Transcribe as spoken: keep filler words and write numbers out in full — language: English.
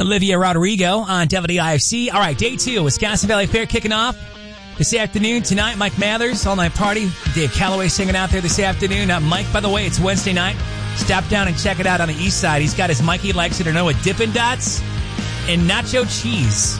Olivia Rodrigo on W I F C. All right, day two, Wisconsin Valley Fair kicking off this afternoon. Tonight, Mike Mathers, all-night party. Dave Calloway singing out there this afternoon. Uh, Mike, by the way, it's Wednesday night. Stop down and check it out on the east side. He's got his Mikey Likes It or No with Dippin' Dots and nacho cheese.